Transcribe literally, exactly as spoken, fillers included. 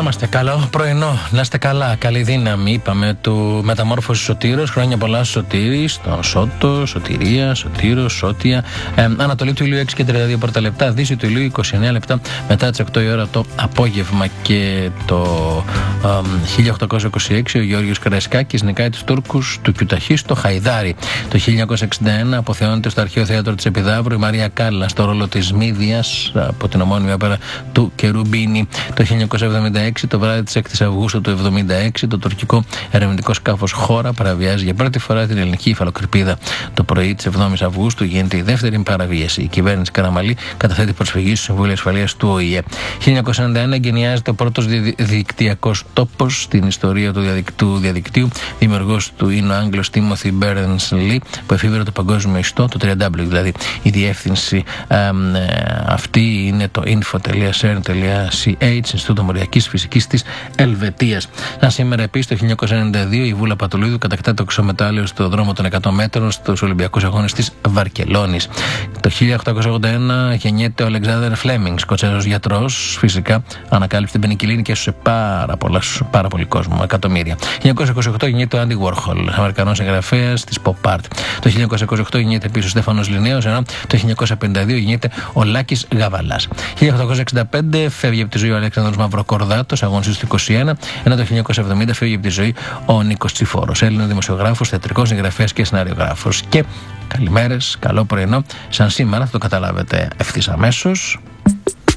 είμαστε. Καλό πρωινό, να είστε καλά. Καλή δύναμη, είπαμε, του Μεταμόρφωση Σωτήρος. Χρόνια πολλά, Σωτήρη, στον Σώτο, Σωτηρία, Σωτήρο, Σώτια. Ε, Ανατολή του ηλίου έξι και τριάντα δύο πρώτα λεπτά. Δύση του ηλίου είκοσι εννέα λεπτά μετά τις οκτώ η ώρα το απόγευμα. Και το ε, χίλια οκτακόσια είκοσι έξι ο Γεώργιος Καραϊσκάκης νικάει τους Τούρκους του Κιουταχή στο Χαϊδάρι. Το χίλια εννιακόσια εξήντα ένα αποθεώνεται στο Αρχαίο Θέατρο της Επιδαύρου η Μαρία Κάλλα στο ρόλο της Μύδιας από την ομώνυμη όπερα του Κερουμπίνη. Το χίλια εννιακόσια εβδομήντα έξι, το βράδυ της έκτη Αυγούστου του εβδομήντα έξι, το τουρκικό ερευνητικό σκάφος Χώρα παραβιάζει για πρώτη φορά την ελληνική υφαλοκρηπίδα. Το πρωί της εβδόμης Αυγούστου γίνεται η δεύτερη παραβίαση. Η κυβέρνηση Καραμαλή καταθέτει προσφυγή στο Συμβούλιο Ασφαλείας του Ο Η Ε. χίλια εννιακόσια ενενήντα ένα εγκαινιάζεται ο πρώτος διαδικτυακός τόπος στην ιστορία του διαδικτύου. διαδικτύου. Δημιουργός του είναι ο Άγγλος Τίμοθι Μπέρνς-Λι, που εφήβρε το παγκόσμιο ιστό, το double-u double-u double-u, δηλαδή η διεύθυνση ε, ε, αυτή είναι το info τελεία cern τελεία c h, Ινστιτούτο Μοριακής Φυσικής της Ελβετίας. Σαν σήμερα επίσης το χίλια εννιακόσια ενενήντα δύο η Βούλα Πατουλίδου κατακτά το εξωμετάλλιο στο δρόμο των εκατό μέτρων στους Ολυμπιακούς Αγώνες της Βαρκελόνης. Το χίλια οκτακόσια ογδόντα ένα γεννιέται ο Αλεξάνδερ Φλέμινγκ, Σκοτσέζος γιατρός, φυσικά ανακάλυψε την πενικυλίνη και έσωσε πάρα, πολλά, πάρα πολύ κόσμο, εκατομμύρια. χίλια εννιακόσια είκοσι οκτώ γεννιέται ο Άντι Γουόρχολ, Αμερικανός εγγραφέας της pop art. Το χίλια εννιακόσια είκοσι οκτώ γεννιέται επίσης ο Στέφανος Λινέος, ενώ το χίλια εννιακόσια πενήντα δύο γεννιέται ο Λάκης Γαβαλάς. χίλια οκτακόσια εξήντα πέντε φεύγει από τη ζωή ο Αλέξανδρος Μαυροκορδάτος, αγωνιστής του είκοσι ένα, ενώ το χίλια εννιακόσια εβδομήντα φεύγει από τη ζωή ο Νίκος Τσιφόρος, Έλληνας δημοσιογράφος, θεατρικός συγγραφέας και σεναριογράφος. Και καλημέρες, καλό πρωινό. Σαν σήμερα θα το καταλάβετε ευθύς αμέσως.